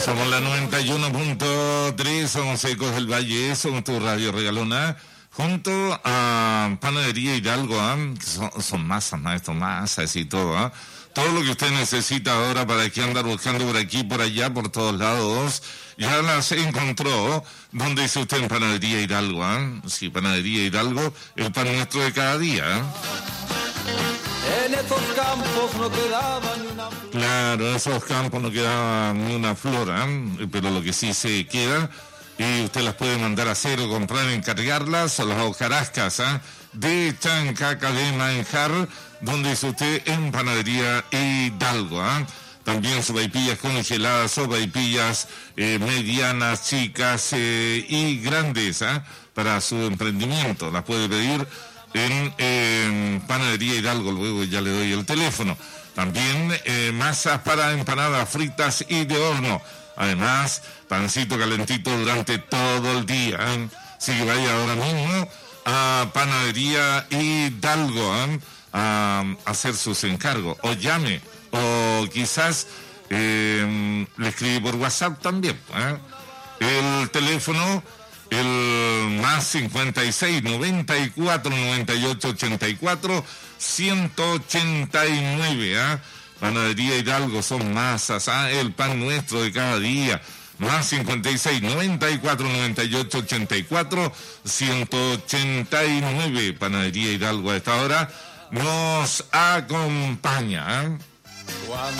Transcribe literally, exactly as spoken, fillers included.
Somos la noventa y uno punto tres, somos Ecos del Valle, somos tu radio regalona, junto a Panadería Hidalgo, ¿eh? son, son masas, maestro, masas y todo, ¿eh? Todo lo que usted necesita ahora para que andar buscando por aquí, por allá, por todos lados, ya las encontró. ¿Dónde dice usted? En Panadería Hidalgo, ¿eh? Sí, Panadería Hidalgo, el pan nuestro de cada día, ¿eh? En esos campos no quedaba ni una flor. Claro, en esos campos no quedaba ni una flor, ¿eh? Pero lo que sí se queda, y usted las puede mandar a hacer o comprar, encargarlas, o las hojarascas, ¿eh? De Chancaca de Manjar, donde dice usted en Panadería Hidalgo, ¿eh? También sopaipillas congeladas, sopaipillas eh, medianas, chicas eh, y grandes, ¿eh? Para su emprendimiento. Las puede pedir en eh, Panadería Hidalgo, luego ya le doy el teléfono. También eh, masas para empanadas fritas y de horno. Además, pancito calentito durante todo el día, ¿eh? Así que vaya ahora mismo a Panadería Hidalgo, ¿eh? A hacer sus encargos, o llame, o quizás eh, le escribe por WhatsApp también, ¿eh? El teléfono, el más cincuenta y seis, noventa y cuatro, noventa y ocho, ochenta y cuatro, ciento ochenta y nueve, ¿eh? Panadería Hidalgo, son masas, ¿eh? El pan nuestro de cada día. Más cincuenta y seis, noventa y cuatro, noventa y ocho, ochenta y cuatro, ciento ochenta y nueve. Panadería Hidalgo a esta hora nos acompaña, ¿eh?